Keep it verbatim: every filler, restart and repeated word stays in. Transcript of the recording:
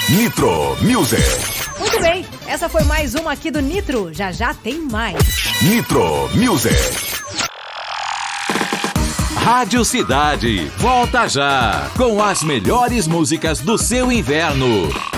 Nitro Music. Muito bem, essa foi mais uma aqui do Nitro. Já já tem mais. Nitro Music. Rádio Cidade, volta já com as melhores músicas do seu inverno.